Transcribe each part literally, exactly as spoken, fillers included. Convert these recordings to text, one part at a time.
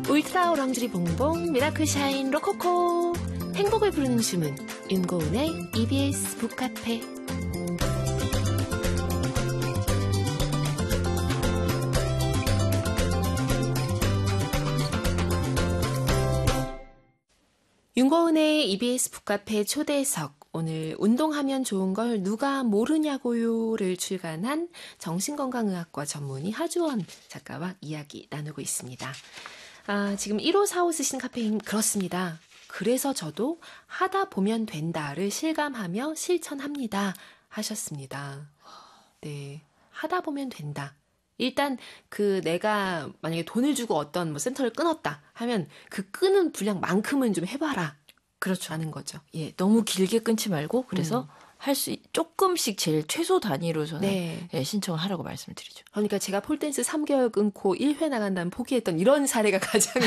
울트라 오랑지리 봉봉 미라클 샤인 로코코 행복을 부르는 주문 윤고은의 이비에스 북카페. 윤고은의 이비에스 북카페 초대석. 오늘 운동하면 좋은 걸 누가 모르냐고요를 출간한 정신건강의학과 전문의 하주원 작가와 이야기 나누고 있습니다. 아, 지금 일오사오 쓰신 카페인 그렇습니다. 그래서 저도 하다 보면 된다를 실감하며 실천합니다 하셨습니다. 네, 하다 보면 된다. 일단 그 내가 만약에 돈을 주고 어떤 뭐 센터를 끊었다 하면 그 끊은 분량만큼은 좀 해봐라. 그렇죠. 하는 거죠. 예, 너무 길게 끊지 말고 그래서 음. 할 수 조금씩 제일 최소 단위로 저는 네. 예, 신청을 하라고 말씀드리죠. 그러니까 제가 폴댄스 삼 개월 끊고 일 회 나간 다음 포기했던 이런 사례가 가장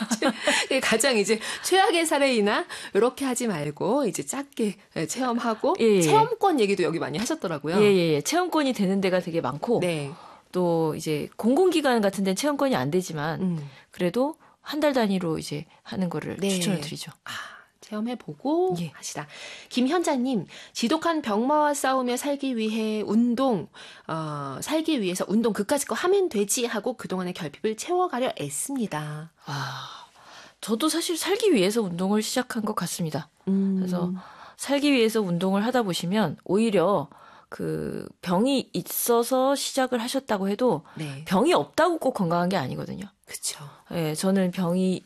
이제 가장 이제 최악의 사례이나 이렇게 하지 말고 이제 작게 체험하고 예, 예. 체험권 얘기도 여기 많이 하셨더라고요. 예, 예, 예. 체험권이 되는 데가 되게 많고 네. 또 이제 공공기관 같은 데는 체험권이 안 되지만 음. 그래도 한 달 단위로 이제 하는 거를 네. 추천을 드리죠. 아, 체험해보고 예. 하시다. 김현자님, 지독한 병마와 싸우며 살기 위해 운동, 어, 살기 위해서 운동 그까짓 거 하면 되지 하고 그동안의 결핍을 채워가려 애씁니다. 아, 저도 사실 살기 위해서 운동을 시작한 것 같습니다. 음. 그래서 살기 위해서 운동을 하다 보시면 오히려 그 병이 있어서 시작을 하셨다고 해도 네. 병이 없다고 꼭 건강한 게 아니거든요. 그쵸. 예, 저는 병이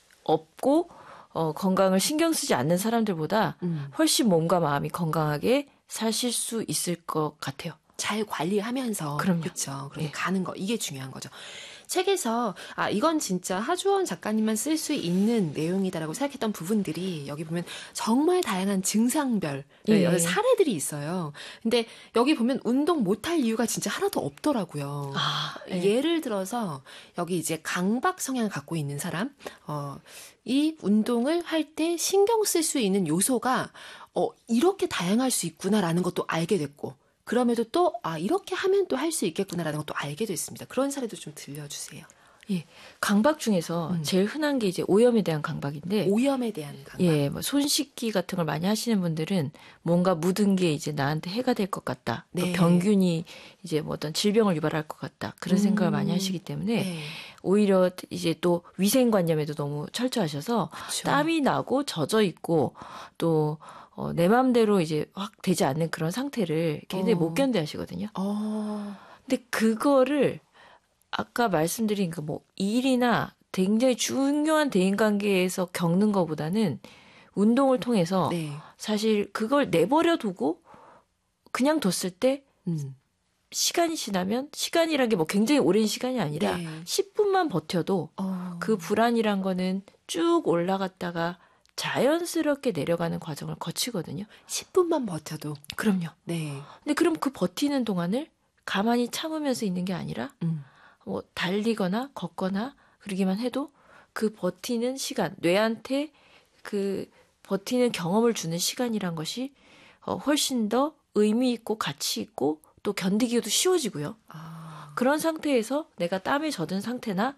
없고 어, 건강을 신경 쓰지 않는 사람들보다 음. 훨씬 몸과 마음이 건강하게 사실 수 있을 것 같아요. 잘 관리하면서. 그럼요. 그쵸. 그렇게 예. 가는 거. 이게 중요한 거죠. 책에서, 아, 이건 진짜 하주원 작가님만 쓸 수 있는 내용이다라고 생각했던 부분들이 여기 보면 정말 다양한 증상별, 예. 여러 사례들이 있어요. 근데 여기 보면 운동 못할 이유가 진짜 하나도 없더라고요. 아, 예. 예를 들어서 여기 이제 강박 성향을 갖고 있는 사람, 어, 이 운동을 할 때 신경 쓸 수 있는 요소가, 어, 이렇게 다양할 수 있구나라는 것도 알게 됐고, 그럼에도 또, 아, 이렇게 하면 또 할 수 있겠구나라는 것도 알게 됐습니다. 그런 사례도 좀 들려주세요. 예. 강박 중에서 음. 제일 흔한 게 이제 오염에 대한 강박인데. 오염에 대한 강박. 예, 뭐 손 씻기 같은 걸 많이 하시는 분들은 뭔가 묻은 게 이제 나한테 해가 될 것 같다. 네. 또 병균이 이제 뭐 어떤 질병을 유발할 것 같다. 그런 음. 생각을 많이 하시기 때문에 네. 오히려 이제 또 위생관념에도 너무 철저하셔서 그쵸. 땀이 나고 젖어 있고 또 어, 내 마음대로 이제 확 되지 않는 그런 상태를 굉장히 어. 못 견뎌 하시거든요. 어. 근데 그거를 아까 말씀드린 그 뭐 일이나 굉장히 중요한 대인관계에서 겪는 것보다는 운동을 통해서 네. 사실 그걸 내버려 두고 그냥 뒀을 때 음. 시간이 지나면 시간이란 게 뭐 굉장히 오랜 시간이 아니라 네. 십 분만 버텨도 어. 그 불안이란 거는 쭉 올라갔다가 자연스럽게 내려가는 과정을 거치거든요. 십 분만 버텨도. 그럼요. 네. 근데 그럼 그 버티는 동안을 가만히 참으면서 있는 게 아니라 음. 뭐 달리거나 걷거나 그러기만 해도 그 버티는 시간, 뇌한테 그 버티는 경험을 주는 시간이란 것이 어, 훨씬 더 의미 있고 가치 있고 또 견디기도 쉬워지고요. 아. 그런 상태에서 내가 땀에 젖은 상태나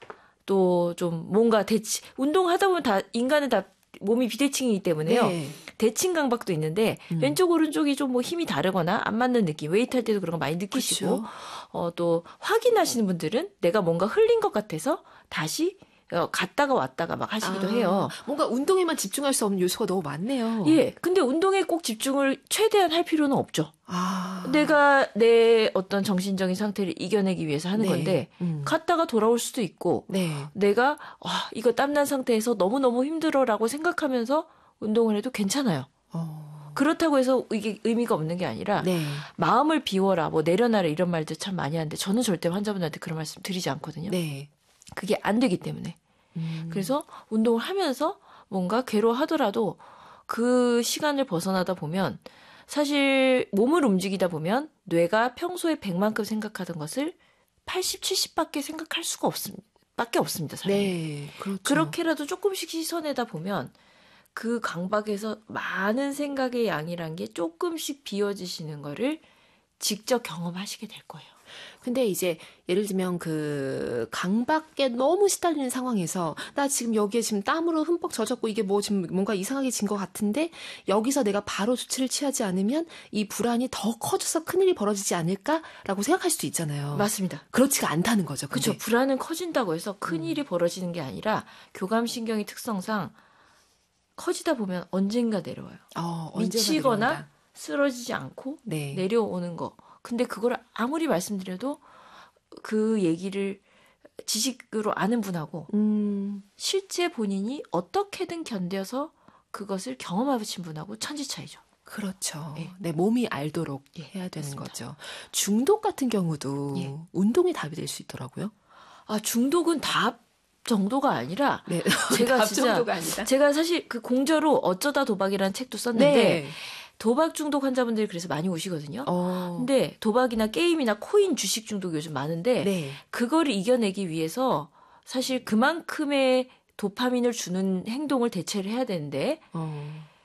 또 좀 뭔가 대치 운동하다 보면 다 인간은 다 몸이 비대칭이기 때문에요. 네. 대칭 강박도 있는데 음. 왼쪽 오른쪽이 좀 뭐 힘이 다르거나 안 맞는 느낌, 웨이트 할 때도 그런 거 많이 느끼시고 그쵸. 어, 또 확인하시는 분들은 내가 뭔가 흘린 것 같아서 다시 어, 갔다가 왔다가 막 하시기도 아, 해요. 뭔가 운동에만 집중할 수 없는 요소가 너무 많네요. 예, 근데 운동에 꼭 집중을 최대한 할 필요는 없죠. 아. 내가 내 어떤 정신적인 상태를 이겨내기 위해서 하는 네. 건데 음. 갔다가 돌아올 수도 있고 네. 내가 와, 이거 땀난 상태에서 너무너무 힘들어라고 생각하면서 운동을 해도 괜찮아요. 어. 그렇다고 해서 이게 의미가 없는 게 아니라 네. 마음을 비워라, 뭐 내려놔라 이런 말들 참 많이 하는데 저는 절대 환자분한테 그런 말씀 드리지 않거든요. 네. 그게 안 되기 때문에. 음. 그래서 운동을 하면서 뭔가 괴로워하더라도 그 시간을 벗어나다 보면 사실 몸을 움직이다 보면 뇌가 평소에 백만큼 생각하던 것을 팔십, 칠십밖에 생각할 수가 없습니다. 밖에 없습니다. 사람이. 네. 그렇죠. 그렇게라도 조금씩 씻어내다 보면 그 강박에서 많은 생각의 양이란 게 조금씩 비워지시는 거를 직접 경험하시게 될 거예요. 근데 이제 예를 들면 그 강밖에 너무 시달리는 상황에서 나 지금 여기에 지금 땀으로 흠뻑 젖었고 이게 뭐 지금 뭔가 이상하게 진 것 같은데 여기서 내가 바로 조치를 취하지 않으면 이 불안이 더 커져서 큰일이 벌어지지 않을까라고 생각할 수도 있잖아요. 맞습니다. 그렇지가 않다는 거죠. 근데. 그렇죠. 불안은 커진다고 해서 큰 일이 벌어지는 게 아니라 교감신경의 특성상 커지다 보면 언젠가 내려와요. 어, 언제나 미치거나 내려온다. 쓰러지지 않고 네. 내려오는 거. 근데 그걸 아무리 말씀드려도 그 얘기를 지식으로 아는 분하고 음, 실제 본인이 어떻게든 견뎌서 그것을 경험해보신 분하고 천지 차이죠. 그렇죠. 예. 네, 몸이 알도록 예, 해야 되는 맞습니다. 거죠. 중독 같은 경우도 예. 운동이 답이 될 수 있더라고요. 아, 중독은 답 정도가 아니라 네. 제가 답 진짜 정도가 아니다. 제가 사실 그 공저로 어쩌다 도박이라는 책도 썼는데 네. 도박 중독 환자분들이 그래서 많이 오시거든요. 어, 근데 도박이나 게임이나 코인 주식 중독이 요즘 많은데 네. 그거를 이겨내기 위해서 사실 그만큼의 도파민을 주는 행동을 대체를 해야 되는데 어,